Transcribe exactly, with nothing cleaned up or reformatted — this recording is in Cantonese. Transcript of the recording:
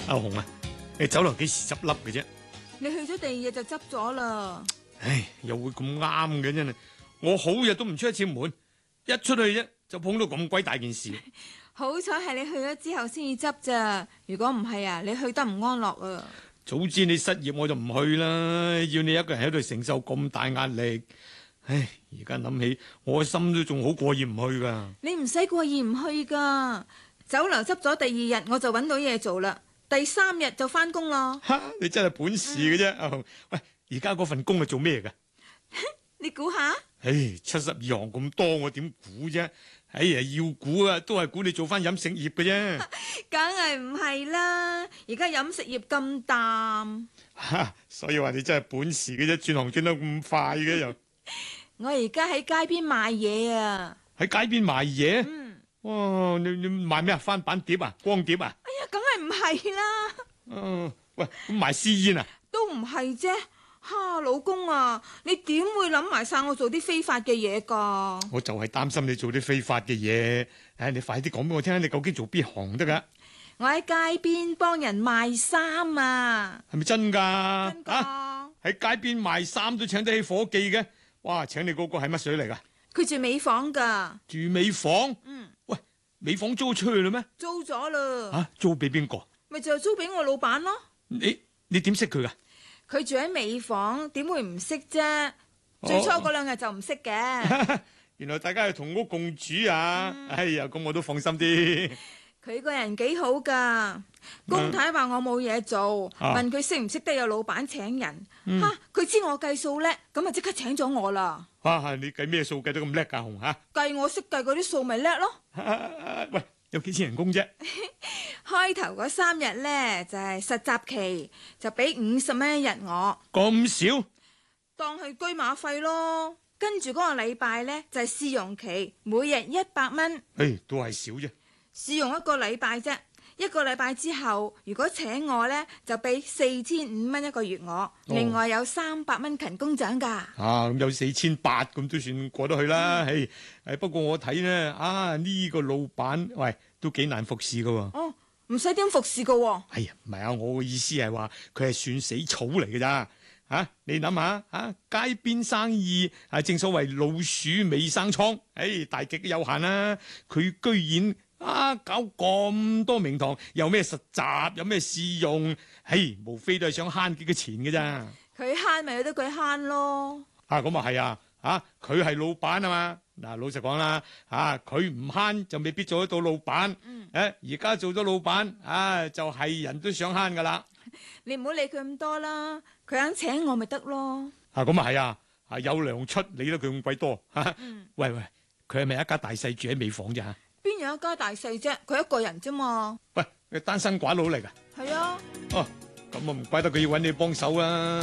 阿紅啊，你酒樓幾時執笠嘅啫？ 你去咗第二日就執咗啦。 唉，又會咁啱嘅真係，我好日都唔出一次門，一出去啫就碰到咁鬼大件事。 好彩係你去咗之後先至執咋，如果唔係啊，你去得唔安樂啊。 早知你失業我就唔去啦，要你一個人喺度承受咁大壓力。唉，而家諗起我心都仲好過意唔去噶。 你唔使過意唔去噶，酒樓執咗第二日我就搵到嘢做啦，第三日就翻工咯。 哈，你真係本事嘅啫。阿紅、嗯，喂，而家嗰份工係做咩噶？ 你估下？ 唉，七十二行咁多，我點估啫？哎呀，要估啊，都係估你做翻飲食業嘅啫。 梗係唔係啦，而家飲食業咁淡。 哈，所以話你真係本事嘅啫，轉行轉得咁快嘅又。 我而家喺街邊賣嘢啊！ 喺街邊賣嘢？ 嗯， 哇，你你賣咩啊？翻版碟啊？光碟啊？ 哎呀，梗係唔係啦。 嗯、啊，喂，咁賣私煙啊？ 都唔係啫。哈，老公啊，你點會諗埋晒我做啲非法嘅嘢噶？ 我就係擔心你做啲非法嘅嘢。唉，你快啲講俾我聽，你究竟做邊行得噶？ 我喺街邊幫人賣衫啊。 係咪真噶？ 真噶。 啊，喺街邊賣衫都請得起伙計嘅。哇，請你嗰個係乜水嚟噶？ 佢住尾房噶。 住尾房？ 嗯。 喂，尾房租出去啦咩？ 租咗啦。 啊，租俾邊個？ 咪就係租俾我老闆咯。 你你點識佢噶？ 佢住喺尾房，點會唔識啫？哦、最初嗰兩日就唔識嘅。 原來大家係同屋共住啊！嗯、哎呀，咁我都放心啲。 佢個人幾好噶，公太話我冇嘢做，啊、問佢識唔識得有老闆請人。吓、嗯，佢、啊、知我計數叻，咁啊即刻請咗我啦。 哇，你計咩數計得咁叻噶，紅吓？計我識計嗰啲數咪叻咯。 啊啊、喂，有幾錢人工啫？ 開頭嗰三日咧就係、是、實習期，就俾五十蚊一日我。 咁少？ 當係車馬費咯。跟住嗰個禮拜咧就係、是、試用期，每日一百蚊。 誒，都係少啫。 試用一個禮拜啫，一個禮拜之後，如果請我咧就俾四千五蚊一個月我，哦、另外有三百蚊勤工獎噶。 啊，咁有四千八咁都算過得去啦。誒、嗯，不過我睇呢，啊呢、這個老闆喂都幾難服侍噶。 哦，唔使點服侍噶。 哎呀，唔係啊，我嘅意思係話佢係算死草嚟嘅咋。吓、啊，你諗下啊，街邊生意係正所謂老鼠尾生瘡，誒、哎，大極有限啦。佢居然啊搞咁多名堂，有咩實習，有咩試用，嘿，無非都係想慳幾個錢嘅咋。 佢慳咪有得佢慳咯。 啊，咁啊係啊，啊，佢係老闆啊嘛。嗱，老實講啦，啊，佢唔慳就未必做得到老闆。誒、嗯，而家、啊、做咗老闆，啊，就係、是、人都想慳噶啦。 你唔好理佢咁多啦，佢肯請我咪得咯。 啊，咁啊係啊，啊有糧出，理得佢咁鬼多。啊嗯、喂喂，佢係咪一家大細住喺尾房咋？ 邊有一家大細啫？佢一個人啫嘛。 喂，佢單身寡佬嚟噶。 係啊。 哦，咁啊唔怪得佢要搵你幫手啦。